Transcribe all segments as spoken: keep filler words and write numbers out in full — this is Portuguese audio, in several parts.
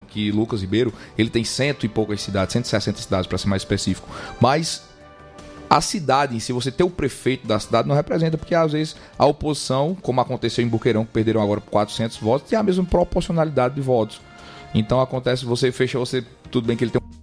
que Lucas Ribeiro, ele tem cento e poucas cidades, cento e sessenta cidades para ser mais específico, mas a cidade em si, você ter o prefeito da cidade não representa, porque às vezes a oposição, como aconteceu em Boqueirão, que perderam agora por quatrocentos votos, tem a mesma proporcionalidade de votos. Então acontece, você fecha, você, tudo bem que ele tem um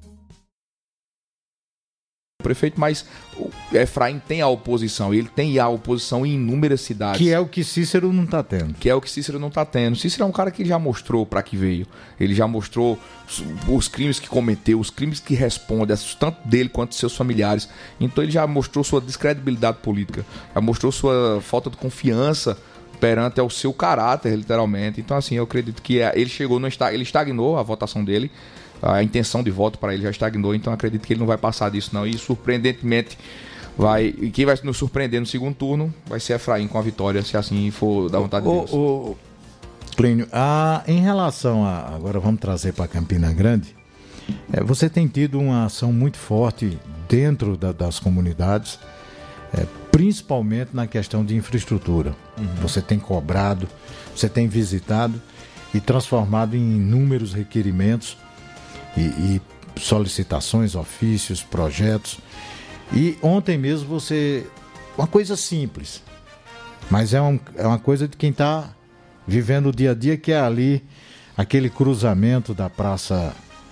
prefeito, mas o Efraim tem a oposição, ele tem a oposição em inúmeras cidades. Que é o que Cícero não está tendo. Que é o que Cícero não está tendo. Cícero é um cara que já mostrou para que veio. Ele já mostrou os crimes que cometeu, os crimes que responde, tanto dele quanto de seus familiares. Então ele já mostrou sua descredibilidade política, já mostrou sua falta de confiança perante ao seu caráter, literalmente. Então assim, eu acredito que ele chegou, no ele estagnou a votação dele, a intenção de voto para ele já estagnou, então acredito que ele não vai passar disso não, e surpreendentemente vai, e quem vai nos surpreender no segundo turno vai ser Efraim com a vitória, se assim for da vontade o, de Deus. O, Plínio, a, em relação a, agora vamos trazer para Campina Grande, é, você tem tido uma ação muito forte dentro da, das comunidades, é, principalmente na questão de infraestrutura. Uhum. Você tem cobrado, você tem visitado e transformado em inúmeros requerimentos E, e solicitações, ofícios, projetos. E ontem mesmo você... Uma coisa simples, mas é, um, é uma coisa de quem está vivendo o dia a dia, que é ali aquele cruzamento da Praça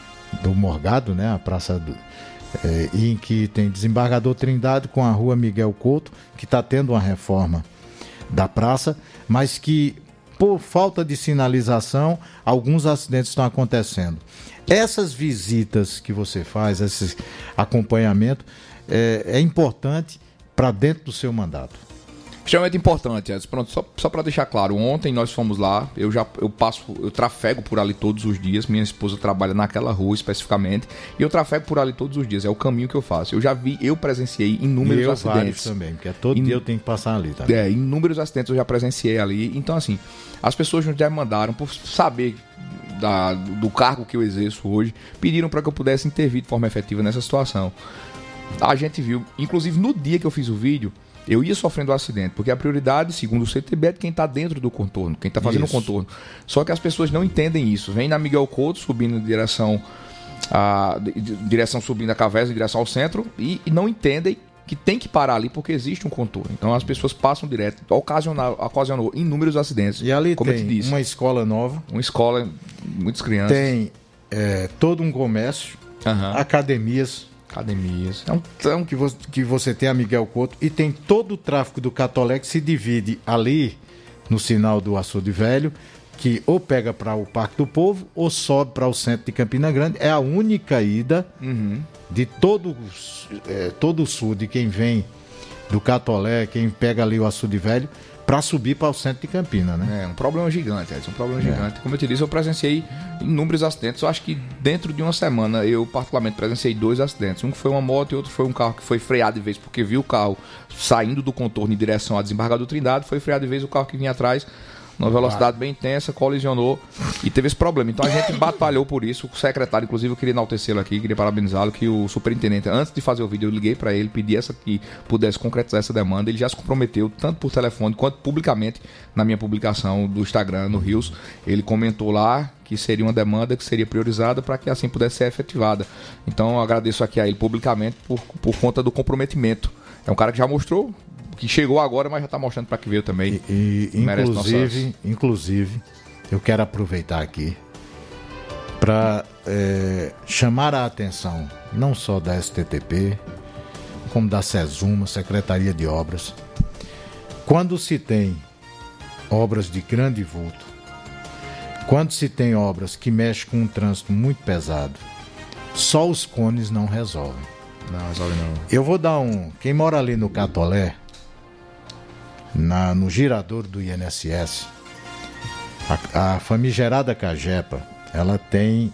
do Morgado, né? A praça do, é, em que tem Desembargador Trindade com a Rua Miguel Couto, que está tendo uma reforma da praça, mas que por falta de sinalização, alguns acidentes estão acontecendo. Essas visitas que você faz, esse acompanhamento, é, é importante para dentro do seu mandato. Extremamente importante, Edson. Pronto, só, só para deixar claro, ontem nós fomos lá, eu já eu passo, eu trafego por ali todos os dias, minha esposa trabalha naquela rua especificamente, e eu trafego por ali todos os dias, é o caminho que eu faço. Eu já vi, eu presenciei inúmeros e eu acidentes. também, porque todo In... dia eu tenho que passar ali, tá? É, inúmeros acidentes eu já presenciei ali, então assim, as pessoas já me mandaram, por saber da, do cargo que eu exerço hoje, pediram para que eu pudesse intervir de forma efetiva nessa situação. A gente viu, inclusive no dia que eu fiz o vídeo, eu ia sofrendo um acidente, porque a prioridade, segundo o C T B, é de quem está dentro do contorno, quem está fazendo o contorno. Só que as pessoas não entendem isso. Vem na Miguel Couto, subindo em direção, a, de, direção subindo a Cavés, em direção ao centro, e, e não entendem que tem que parar ali porque existe um contorno. Então as pessoas passam direto, ocasionou, ocasionou inúmeros acidentes. E ali como tem uma escola nova. Uma escola, muitas crianças. Tem é, todo um comércio, uhum. academias. Academias. É um, então, que, você, que você tem a Miguel Couto e tem todo o tráfego do Catolé que se divide ali no sinal do Açude Velho, que ou pega para o Parque do Povo ou sobe para o centro de Campina Grande. É a única ida uhum. de todo, é, todo o sul, de quem vem do Catolé, quem pega ali o Açude Velho, para subir para o centro de Campina, né? É um problema gigante, é um problema é. gigante. Como eu te disse, eu presenciei inúmeros acidentes. Eu acho que dentro de uma semana eu particularmente presenciei dois acidentes. Um que foi uma moto e outro foi um carro que foi freado de vez porque viu o carro saindo do contorno em direção a Desembargador Trindade, foi freado de vez o carro que vinha atrás, numa velocidade bem intensa, colisionou e teve esse problema. Então a gente batalhou por isso. O secretário, inclusive, eu queria enaltecê-lo aqui, queria parabenizá-lo, que o superintendente, antes de fazer o vídeo, eu liguei para ele, pedi essa, que pudesse concretizar essa demanda. Ele já se comprometeu, tanto por telefone quanto publicamente, na minha publicação do Instagram, no Rios. Ele comentou lá que seria uma demanda que seria priorizada para que assim pudesse ser efetivada. Então eu agradeço aqui a ele publicamente por, por conta do comprometimento. É um cara que já mostrou, que chegou agora, mas já está mostrando para que veio também. E, e inclusive, nossas... inclusive, eu quero aproveitar aqui para é, chamar a atenção não só da S T T P, como da SESUMA, Secretaria de Obras. Quando se tem obras de grande vulto, quando se tem obras que mexem com um trânsito muito pesado, só os cones não resolvem. Não resolve não. Eu vou dar um... Quem mora ali no Catolé, Na, no girador do I N S S, a, a famigerada Cagepa, ela tem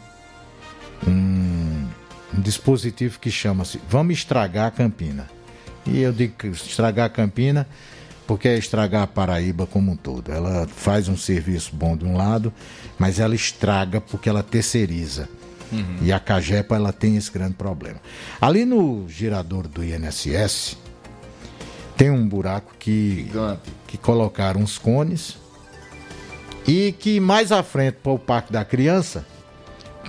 um, um dispositivo que chama-se Vamos Estragar a Campina. E eu digo que estragar a Campina porque é estragar a Paraíba como um todo. Ela faz um serviço bom de um lado, mas ela estraga porque ela terceiriza. Uhum. E a Cagepa, ela tem esse grande problema. Ali no girador do I N S S tem um buraco que, que colocaram uns cones e que mais à frente para o Parque da Criança